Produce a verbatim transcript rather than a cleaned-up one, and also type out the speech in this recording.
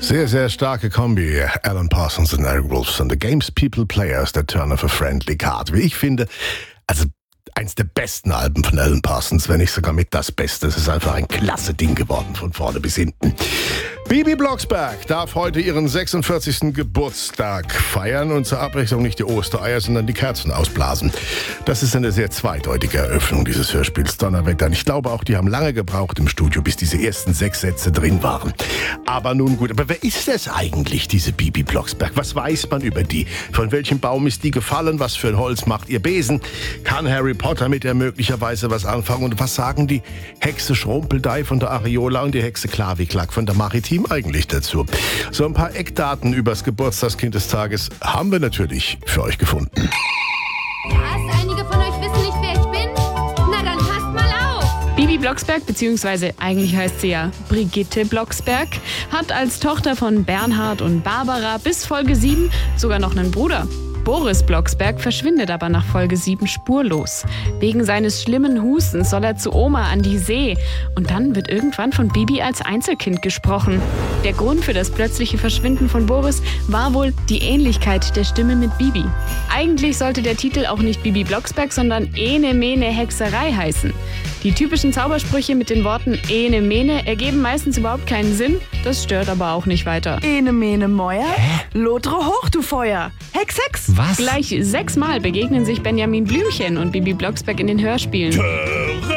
Sehr, sehr starke Kombi. Alan Parsons und Eric Woolfson. The Games People Players, the Turn of a Friendly Card. Wie ich finde, also eins der besten Alben von Alan Parsons, wenn nicht sogar mit das Beste. Es ist einfach ein klasse Ding geworden, von vorne bis hinten. Bibi Blocksberg darf heute ihren sechsundvierzigsten Geburtstag feiern und zur Abrechnung nicht die Ostereier, sondern die Kerzen ausblasen. Das ist eine sehr zweideutige Eröffnung dieses Hörspiels Donnerwetter. Ich glaube auch, die haben lange gebraucht im Studio, bis diese ersten sechs Sätze drin waren. Aber nun gut, aber wer ist das eigentlich, diese Bibi Blocksberg? Was weiß man über die? Von welchem Baum ist die gefallen? Was für ein Holz macht ihr Besen? Kann Harry Potter mit ihr möglicherweise was anfangen? Und was sagen die Hexe Schrumpeldei von der Areola und die Hexe Klaviklack von der Maritim eigentlich dazu? So ein paar Eckdaten übers Geburtstagskind des Tages haben wir natürlich für euch gefunden. Was? Einige von euch wissen nicht, wer ich bin? Na dann passt mal auf! Bibi Blocksberg, beziehungsweise eigentlich heißt sie ja Brigitte Blocksberg, hat als Tochter von Bernhard und Barbara bis Folge sieben sogar noch einen Bruder. Boris Blocksberg verschwindet aber nach Folge sieben spurlos. Wegen seines schlimmen Hustens soll er zu Oma an die See. Und dann wird irgendwann von Bibi als Einzelkind gesprochen. Der Grund für das plötzliche Verschwinden von Boris war wohl die Ähnlichkeit der Stimme mit Bibi. Eigentlich sollte der Titel auch nicht Bibi Blocksberg, sondern Ene Mene Hexerei heißen. Die typischen Zaubersprüche mit den Worten Ene Mene ergeben meistens überhaupt keinen Sinn. Das stört aber auch nicht weiter. Ene Mene Meuer, Lotre hoch, du Feuer. Hex, Hex. Was? Gleich sechsmal begegnen sich Benjamin Blümchen und Bibi Blocksberg in den Hörspielen. Töre